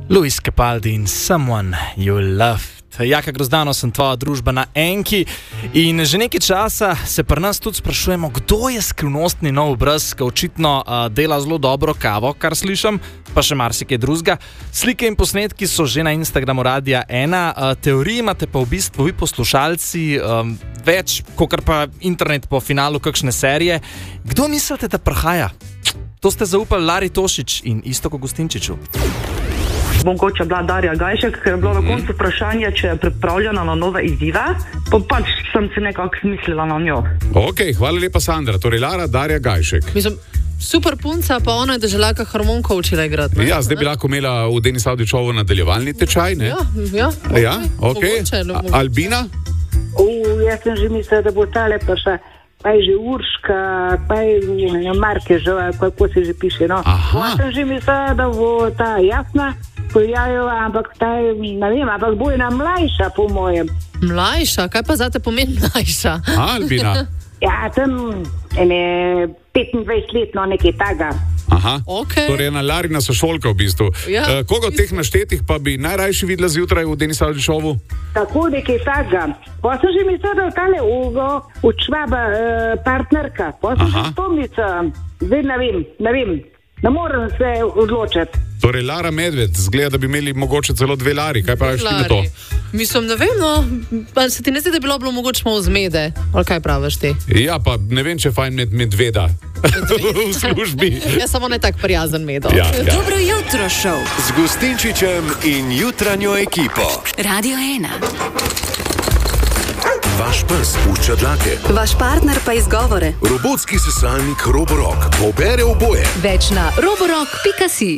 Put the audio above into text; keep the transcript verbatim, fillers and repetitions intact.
Luis Capaldi in Someone You Loved. Jaka Grozdano, sem tvoja družba na Enki in že nekaj časa se pri nas tudi sprašujemo, kdo je skrivnostni nov obraz, ki očitno uh, dela zelo dobro kavo, kar slišim, pa še marsikaj drugega. Slike in posnetki so že na Instagramu Radia ena, uh, teoriji imate pa v bistvu vi poslušalci um, več, kakor pa internet po finalu kakšne serije. Kdo mislite, da prihaja? To ste zaupali Lari Tošič in Iztoku Gustinčiču. Mogoče bila Darja Gajšek, ker je bilo na koncu vprašanje, če je pripravljena na nove izzive, pa pač sem se nekako smislila na njo. Ok, hvala lepa Sandra, torej Lara, Darja Gajšek. Mislim, super punca, pa ona je držalaka harmonko učila igrati. Ne? Ja, zdaj bi lahko imela v Denis Avdićovu nadaljevalni tečaj, ne? Ja, ja. Okay. Ja, ok. Mogoče, no, mogoče. Albina? Uh, jaz sem že mislila, da bo tale pa še, pa je že Urška, pa je Markež, kako se že piše, no. Aha. Jaz sem že mislila, da bo ta Jasna pojavila, ampak ta, ne vem, ampak bo ena mlajša, po mojem. Mlajša? Kaj pa zate pomeni mlajša? A, Albina? Ja, tam ene petindvajset let, no, nekaj taga. Aha, Okay. torej ena Larina sošolka v bistvu. Ja. Uh, koga od teh naštetih pa bi najrajši videla zjutraj v Denis Avdićovu? Tako nekaj taga. Pa sem že mislila, da je tale Ugo, učvaba uh, partnerka. Pa sem Aha. že spomnica, zdaj ne vem, ne vem, ne morem se odločiti. Torej Lara Medved, zgleda, da bi imeli mogoče celo dve Lari, kaj pa ti na to? Mislim, ne vem, no, pa se ti ne zdi, da bi bilo bilo mogoče malo zmede, ali kaj praviš ti? Ja, pa ne vem, če je fajn med medveda v službi. Ja, samo ne tak prijazen medo. Ja, ja. Dobro jutro, šov. Z Gustinčičem in jutranjo ekipo. Radio ena. Vaš pes pušča dlake. Vaš partner pa izgovore. Robotski sesalnik Roborock pobere oboje. Več na roborock pika si.